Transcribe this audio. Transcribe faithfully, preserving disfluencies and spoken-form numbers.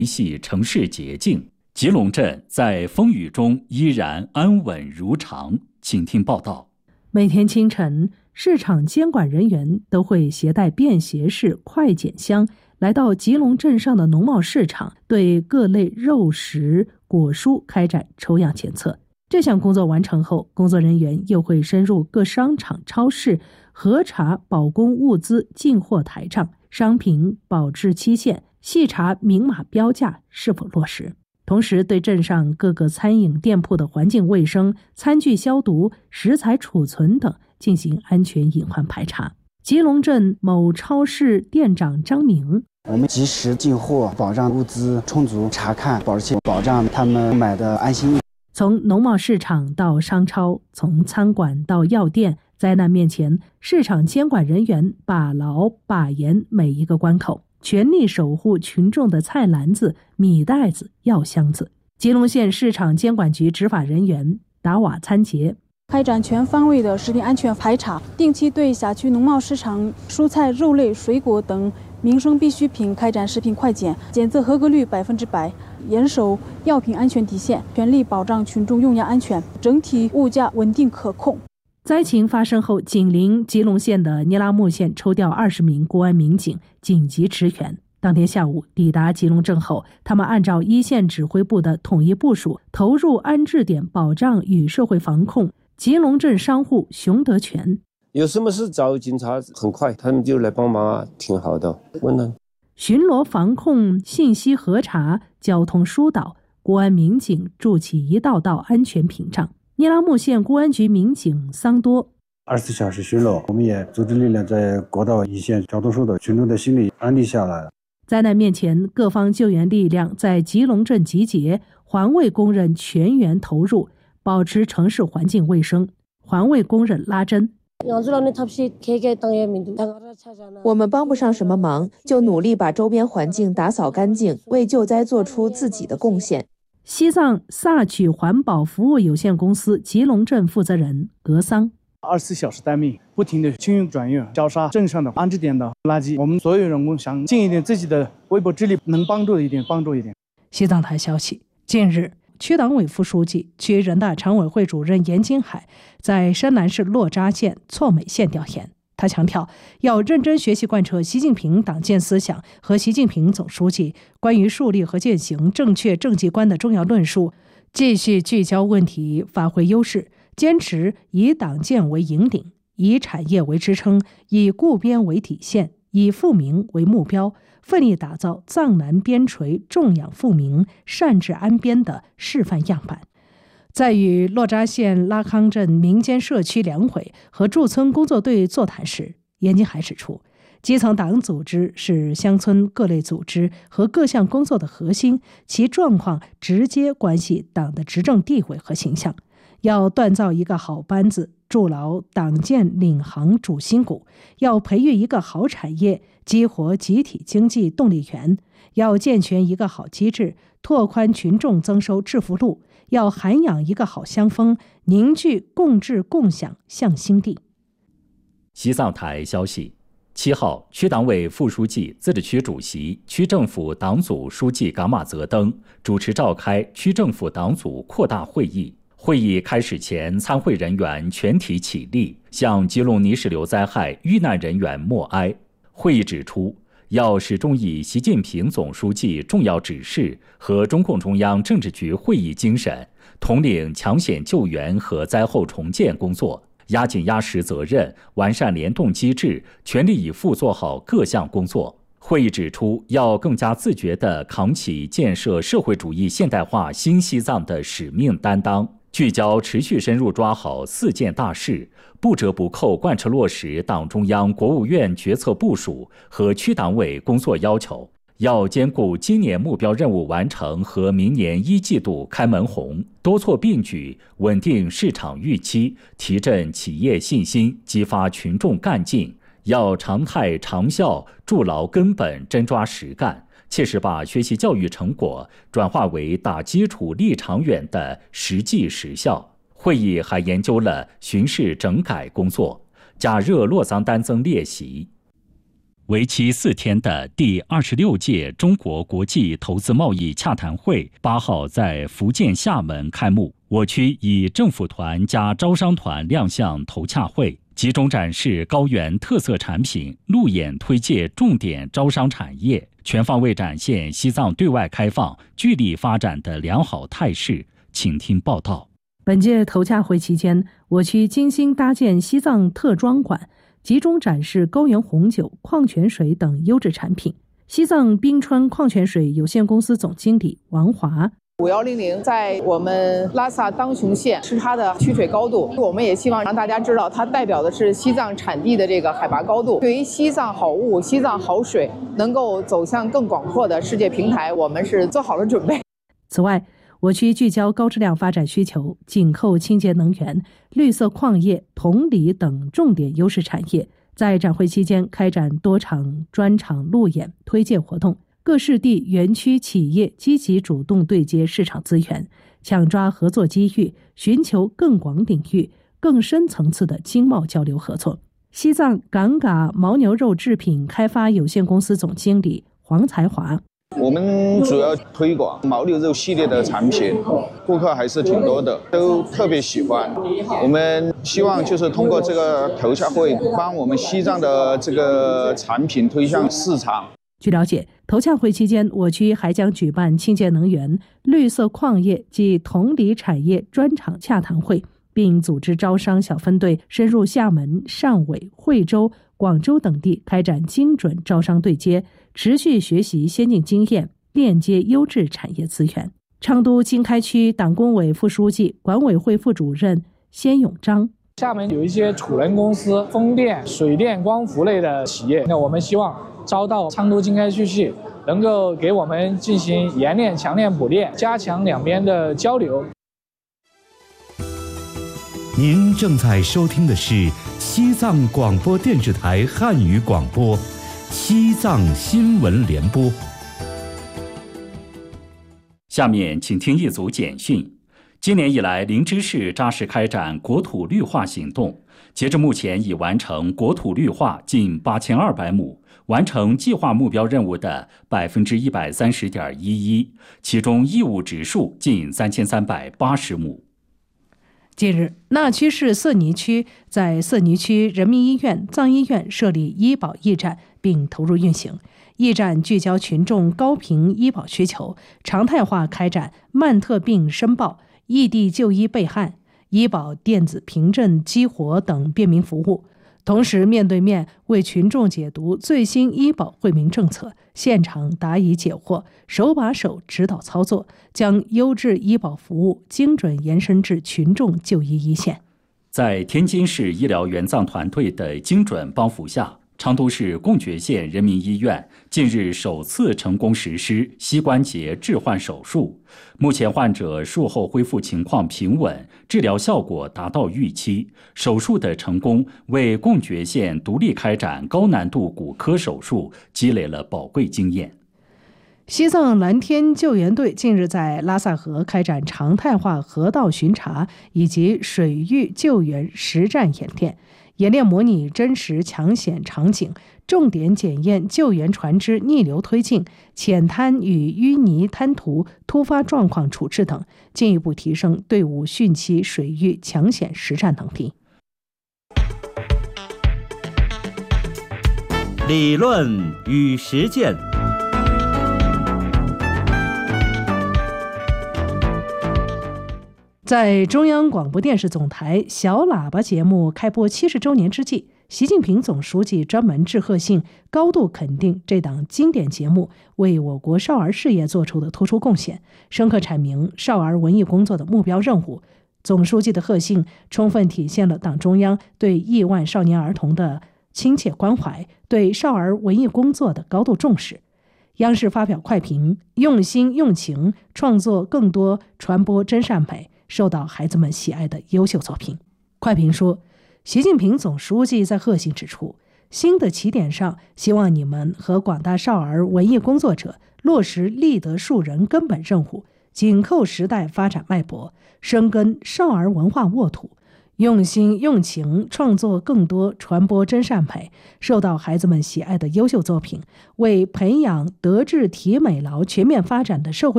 系城市捷径，吉隆镇在风雨中依然安稳如常。请听报道。 每天清晨，市场监管人员都会携带便携式快检箱来到吉隆镇上的农贸市场，对各类肉食、果蔬开展抽样检测。这项工作完成后，工作人员又会深入各商场、超市，核查保供物资进货台账、商品保质期限，细查明码标价是否落实。同时对镇上各个餐饮店铺的环境卫生、餐具消毒、食材储存等进行安全隐患排查。吉隆镇某超市店长张明： 我们及时进货，保障物资充足，查看保质期，保障他们买的安心。 从农贸市场到商超，从餐馆到药店，灾难面前，市场监管人员把牢把严每一个关口，全力守护群众的菜篮子、米袋子、药箱子。吉隆县市场监管局执法人员达瓦参杰： 开展全方位的食品安全排查，定期对辖区农贸市场蔬菜、肉类、水果等民生必需品开展食品快检，检测合格率百分之百，严守药品安全底线，全力保障群众用药安全，整体物价稳定可控。 灾情发生后，紧邻吉隆县的聂拉木县抽调二十名公安民警紧急驰援。当天下午抵达吉隆镇后，他们按照一线指挥部的统一部署，投入安置点保障与社会防控。吉隆镇商户熊德全： 有什么事找警察，很快他们就来帮忙啊，挺好的。温暖巡逻防控、信息核查、交通疏导，公安民警筑起一道道安全屏障。聂拉木县公安局民警桑多： 二十四小时巡逻，我们也组织力量在国道一线交通疏导，群众的心理安定下来了。 灾难面前，各方救援力量在吉隆镇集结，环卫工人全员投入，保持城市环境卫生。环卫工人拉真： 我们帮不上什么忙，就努力把周边环境打扫干净，为救灾做出自己的贡献。 西藏萨曲环保服务有限公司吉隆镇负责人格桑： 二十四小时待命，不停的清运转运，消杀镇上的安置点的垃圾。我们所有人工想尽一点自己的微薄之力，能帮助一点帮助一点。 西藏台消息，近日，区党委副书记、区人大常委会主任严金海在山南市洛扎县措美县调研。他强调，要认真学习贯彻习近平党建思想和习近平总书记关于树立和践行正确政绩观的重要论述，继续聚焦问题，发挥优势，坚持以党建为引领，以产业为支撑，以固边为底线，以富民为目标，奋力打造藏南边陲重养富民、善治安边的示范样板。在与洛扎县拉康镇民间社区两会和驻村工作队座谈时，严金海指出，基层党组织是乡村各类组织和各项工作的核心，其状况直接关系党的执政地位和形象。要锻造一个好班子，筑牢党建领航主心骨；要培育一个好产业，激活集体经济动力源；要健全一个好机制，拓宽群众增收致富路；要涵养一个好乡风，凝聚共治共享向心力。 西藏台消息，七号，区党委副书记、自治区主席、区政府党组书记噶玛泽登主持召开区政府党组扩大会议。会议开始前，参会人员全体起立，向吉隆泥石流灾害遇难人员默哀。会议指出，要始终以习近平总书记重要指示和中共中央政治局会议精神，统领抢险救援和灾后重建工作，压紧压实责任，完善联动机制，全力以赴做好各项工作。会议指出，要更加自觉地扛起建设社会主义现代化新西藏的使命担当，聚焦持续深入抓好四件大事，不折不扣贯彻落实党中央、国务院决策部署和区党委工作要求，要兼顾今年目标任务完成和明年一季度开门红，多措并举，稳定市场预期，提振企业信心，激发群众干劲。要常态长效，筑牢根本，真抓实干，切实把学习教育成果转化为打基础立长远的实际实效。会议还研究了巡视整改工作，加热洛桑丹增列席。 为期四天的第二十六届中国国际投资贸易洽谈会八号在福建厦门开幕。我区以政府团加招商团亮相投洽会，集中展示高原特色产品，路演推介重点招商产业，全方位展现西藏对外开放、聚力发展的良好态势。请听报道。 本届投洽会期间，我区精心搭建西藏特庄馆，集中展示高原红酒、矿泉水等优质产品。西藏冰川矿泉水有限公司总经理王华。 五一零零在我们拉萨当雄县是它的取水高度，我们也希望让大家知道，它代表的是西藏产地的这个海拔高度。对于西藏好物、西藏好水能够走向更广阔的世界平台，我们是做好了准备。 此外，我区聚焦高质量发展需求，紧扣清洁能源、绿色矿业、同理等重点优势产业，在展会期间开展多场专场路演推介活动。各市地园区企业积极主动对接市场资源，抢抓合作机遇，寻求更广领域、更深层次的经贸交流合作。西藏岗嘎牦牛肉制品开发有限公司总经理黄才华。 我们主要推广牦牛肉系列的产品，顾客还是挺多的，都特别喜欢。我们希望就是通过这个投洽会，帮我们西藏的这个产品推向市场。 据了解，投洽会期间，我区还将举办清洁能源、绿色矿业及同理产业专场洽谈会，并组织招商小分队深入厦门、汕尾、惠州、广州等地开展精准招商对接，持续学习先进经验，链接优质产业资源。昌都经开区党工委副书记、管委会副主任先永章。 厦门有一些储能公司、风电、水电、光伏类的企业，那我们希望招到昌都经开区去，能够给我们进行冶炼、强炼、补炼，加强两边的交流。 您正在收听的是西藏广播电视台汉语广播，西藏新闻联播。 下面请听一组简讯。今年以来，林芝市扎实开展国土绿化行动，截至目前已完成国土绿化近八千二百亩，完成计划目标任务的百分之一百三十点一一，其中义务植树近三千三百八十亩。 近日，纳曲市色尼区在色尼区人民医院、藏医院设立医保驿站，并投入运行。驿站聚焦群众高频医保需求，常态化开展慢特病申报、异地就医备案、医保电子凭证激活等便民服务，同时面对面为群众解读最新医保惠民政策，现场答疑解惑，手把手指导操作，将优质医保服务精准延伸至群众就医一线。 在天津市医疗援藏团队的精准帮扶下，昌都市贡觉县人民医院近日首次成功实施膝关节置换手术，目前患者术后恢复情况平稳，治疗效果达到预期。手术的成功为贡觉县独立开展高难度骨科手术积累了宝贵经验。 西藏蓝天救援队近日在拉萨河开展常态化河道巡查以及水域救援实战演练，演练模拟真实抢险场景，重点检验救援船只逆流推进、浅滩与淤泥滩涂突发状况处置等，进一步提升队伍汛期水域抢险实战能力。 理论与实践。 在中央广播电视总台小喇叭节目开播七十周年之际，习近平总书记专门致贺信，高度肯定这档经典节目为我国少儿事业做出的突出贡献，深刻阐明少儿文艺工作的目标任务。总书记的贺信充分体现了党中央对亿万少年儿童的亲切关怀，对少儿文艺工作的高度重视。央视发表快评，用心用情创作更多传播真善美、受到孩子们喜爱的优秀作品。快评说，习近平总书记在贺信指出，新的起点上，希望你们和广大少儿文艺工作者落实立德树人根本任务，紧扣时代发展脉搏，深耕少儿文化沃土， 用心用情创作更多传播真善美、受到孩子们喜爱的优秀作品，为培养德智体美劳全面发展的社会